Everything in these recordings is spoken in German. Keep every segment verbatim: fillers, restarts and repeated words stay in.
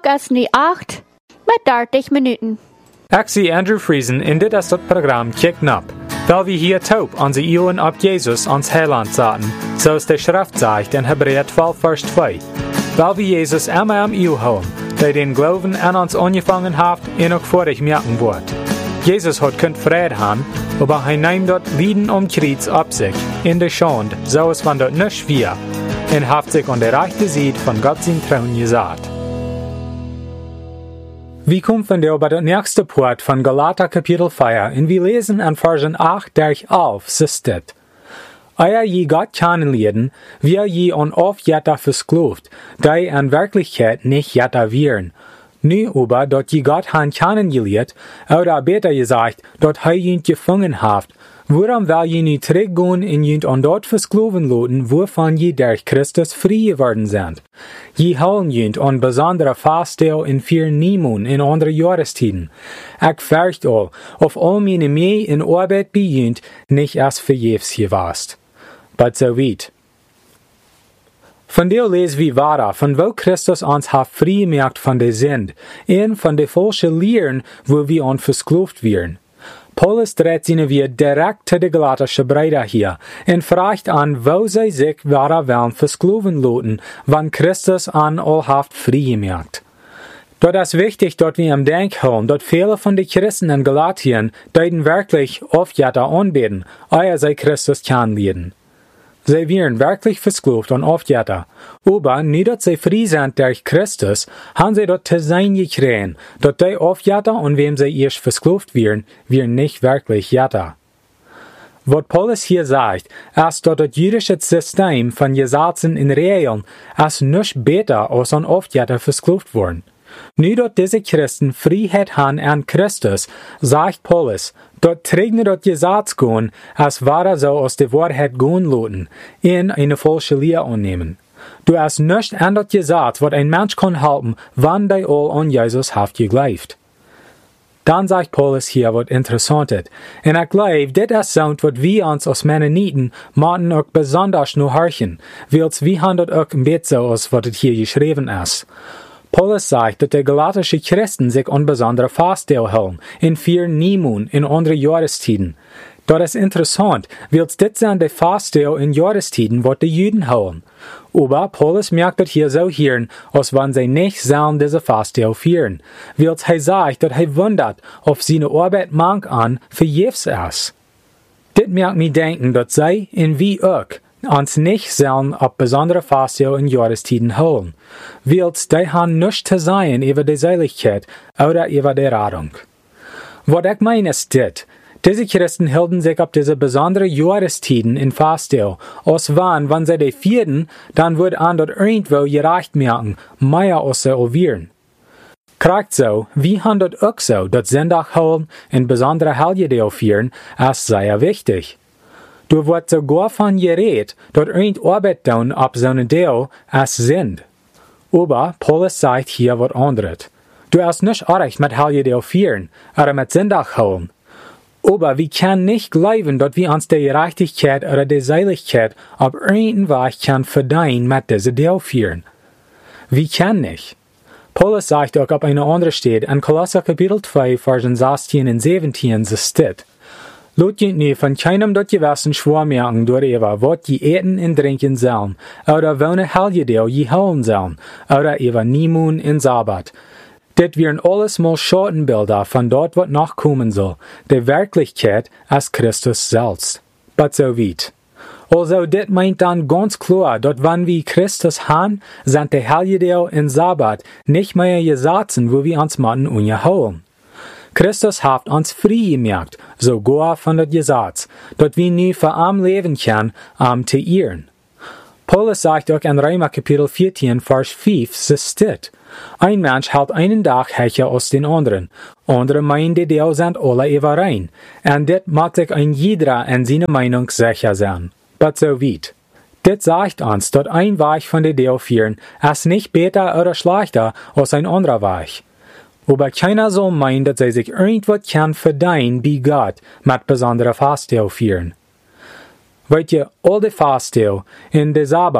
ook als nie acht met dertig minuten. Ik zie Andrew Friesen in dit as dat program Kick Up, weil wir hier taub onze Ehren ab Jesus ans Heiland zaten, so es der Schrift sagt in Hebräer zwölf, Vers zwei. Weil wir Jesus immer am Eeuw houden, der den Glauben an uns angefangen hat, en ook voor ich merken wird. Jesus hat kunt Frieden haben, aber er nimmt dort Lieden um Kreuz ab sich, in der Schande, so es van dort nicht schwer, und hat sich an der rechten Seite von Gott sein Thron gesagt. Wir kommen von der über das nächste Part von Galater Kapitel vier, und wir lesen an Versen acht durch elf, so steht: Euer je Gott kennenlernen, wir je on oft jetta verskloft, die an Wirklichkeit nicht jetta wären. Nu aber, dort je Gott han kennengelernt, oder besser gesagt, dort he jünt gefangen haft, worum will je nu teruggehen in jünt an dort verskloven loten, wovon je durch Christus frei geworden sind. Je holen jünt an besondere Faststel in vier Niemonen in andere Jahrestiden. Ich fürcht all, auf all meine Mühe in Arbeit bei jünt, nicht erst verjefs gewast. But so weit. Von der lesen wir weiter, von wo Christus uns hat frei gemacht von der Sünde, und von der falschen Lehren, wo wir uns versklavt werden. Paulus dreht seine wir direkt zu den galatischen Brüdern hier und fragt an, wo sie sich weiter wollen versklaven lassen, wann Christus an all hat frei gemacht. Dort ist wichtig, dort wir im Denk haben, dort viele von den Christen in Galatien deuten wirklich oft jeder anbeten, ehe sie Christus kennenlernen. Sie werden wirklich versklavt und oft jeder. Aber nie dort sie frei sind durch Christus, haben sie dort zu sein gekriegt, dort die oft jeder und wem sie erst versklavt werden, werden nicht wirklich jeder. Was Paulus hier sagt, ist dort das jüdische System von Gesetzen in Regeln, ist nicht besser als an oft jeder versklavt worden. Nu dort diese Christen Freiheit haben an Christus, sagt Paulus, dort trägt dort Gesetz gehen, als wäre so aus der Wahrheit gehen lassen, in eine falsche Lehre annehmen. Du hast nicht an dort Gesetz, was ein Mensch kann halten, wann die all an Jesus haft geglaubt. Dann sagt Paulus hier was Interessantes, und ich glaube, das ist so, was wir uns als Mennoniten machen auch besonders nur horchen, weil wir haben dort auch ein bisschen so, als was hier geschrieben ist. Paulus sagt, dass die galatische Christen sich an besondere Faststel halten, in vier Niemonen, in andere Jahrestiden. Das ist interessant, weil das sind die Faststel in Jahrestiden, was die Juden halten. Aber Paulus merkt das hier so hier, als wenn sie nicht sollen diese Faststel führen, weil er sagt, dass er wundert, ob seine Arbeit mank an verjefs ist. Das merkt mich denken, dass sie, in wie auch, uns nicht sollen auf besondere Faststel in Jahrestiden holen, weil die haben nichts zu sagen über die Seligkeit oder über die Rettung. Was ich meine ist das, diese Christen hielten sich auf diese besonderen Jahrestiden in Faststel, als wann, wenn sie die vierten, dann wird an dort irgendwo gerecht merken, mehr als sie wären. Kriegt so, wir haben dort auch so, dass Sonntag holen in besondere Helgedeel führen, ist sehr wichtig. Du wird sogar von geredet, dort irgend Arbeit tun ab so einem Deal als sind. Aber Paulus sagt hier was anderes. Du hast nicht recht mit Helgedeel führen, oder mit Sonntag holen. Aber wir können nicht glauben, dass wir uns die Gerechtigkeit oder die Seligkeit auf irgendeinen Weg kann verdienen mit diesem Deal führen. Wir können nicht. Paulus sagt auch auf einer anderen Stelle, in Kolosser Kapitel zwei, Versen sechzehn und siebzehn, so steht: Lot je nu von keinem dort gewissen schwor merken darüber, was je eten und trinken sollen, oder welche Helgedeel je holen sollen, oder über Niemonen und Sabbat. Das wären alles mal Schattenbilder von dort, was noch kommen soll. Die Wirklichkeit als Christus selbst. But so weit. Also, das meint dann ganz klar, dass wenn wir Christus haben, sind die Helgedeel und Sabbat nicht mehr Gesetzen, wo wir uns machen und holen. Christus hat uns frei gemacht, sogar von dem Gesetz, dass wir nu für am leben können, am zu ehren. Paulus sagt auch in Römer Kapitel vierzehn, Vers fünf, so steht: Ein Mensch hält einen Tag höher als den anderen. Andere meinen, die Deel sind alle überein. Und das macht sich ein jeder in seiner Meinung sicher sein. But so weit. Das sagt uns, dass ein Weg von der Deel führen, ist nicht besser oder schlechter als ein anderer Weg. Aber keiner soll meinen, dass sie sich irgendwas kann verdienen bei Gott mit besonderer Faststel führen. Weet je, all die Faststel in der Sabbat,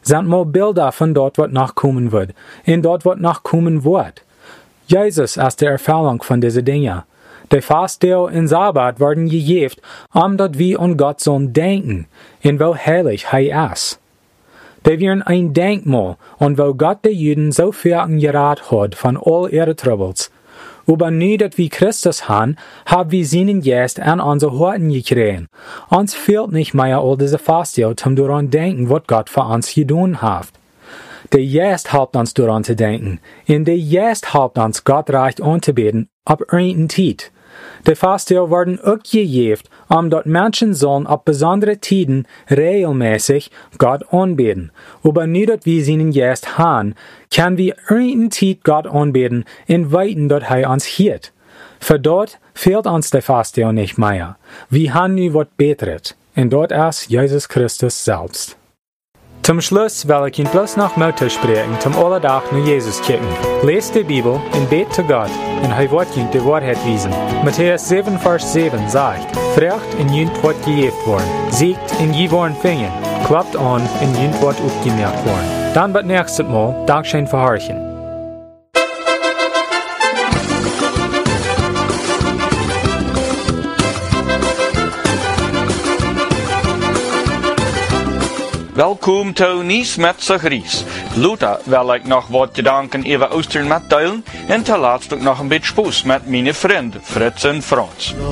sind mal Bilder von dort, was nachkommen wird, in dort, was nachkommen wird. Jesus ist die Erfüllung von diesen Dingen. Der Fasttag und Sabbat werden gegeben, um dat wir an Gott sollen denken, in wo heilig er ist. Die wären ein Denkmal, und wo Gott die Juden so viel gerat hat von all ihre Troubles. Aber nu dat wir Christus haben, haben wir seinen Geist an unsere Horten gekriegt. Uns fehlt nicht mehr all diese Fasttag, um daran denken, was Gott für uns getan hat. Der Geist helpt uns daran zu denken, und der Geist helpt uns, Gott recht anzubeten, ab irgendeiner Zeit. Die Fasttag werden auch gegeben, um dort Menschen sollen ab besondere Tiden regelmäßig Gott anbeten. Aber nur dass wir seinen Geist haben, können wir irgendeine Zeit Gott anbeten, in Weiten, dort er uns hielt. Für dort fehlt uns die Fasttag nicht mehr. Wir haben nu was Besseres, und dort ist Jesus Christus selbst. Zum Schluss will ich Ihnen bloß noch Mutter sprechen, zum Alltag nach Jesus kicken. Lest die Bibel und bet zu Gott, und er wird Ihnen die Wahrheit wiesen. Matthäus sieben, Vers sieben sagt, Frecht und Jünt wird gejäft worden, siegt und je worden fingen, klappt an und Jünt wird aufgemerkt worden. Dann bis nächstes Mal, Dankeschön für Horchen. Welkom to Nies met Sagries. Luta wil ik nog wat gedanken over Oostern met delen en ten laatste ook nog een beetje spoes met mijn vrienden Frits en Frans.